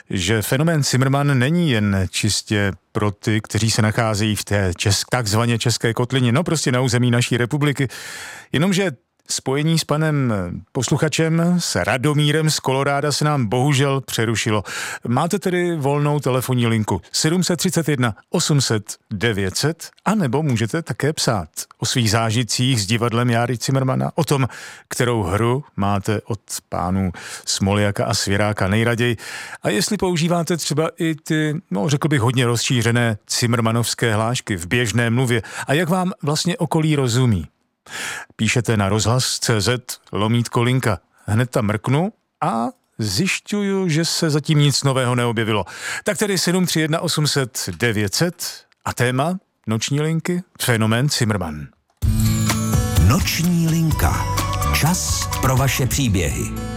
že fenomén Cimrman není jen čistě pro ty, kteří se nacházejí v té takzvaně české kotlině, no prostě na území naší republiky, jenomže spojení s panem posluchačem, s Radomírem z Koloráda se nám bohužel přerušilo. Máte tedy volnou telefonní linku 731 800 900, anebo můžete také psát o svých zážitcích s divadlem Járy Cimrmana, o tom, kterou hru máte od pánů Smoljaka a Svěráka nejraději a jestli používáte třeba i ty, řekl bych, hodně rozšířené cimrmanovské hlášky v běžné mluvě a jak vám vlastně okolí rozumí. Píšete na rozhlas.cz/linka. Hned tam mrknu a zjišťuju, že se zatím nic nového neobjevilo. Tak tedy 731 800 900 a téma noční linky fenomén Cimrman. Noční linka. Čas pro vaše příběhy.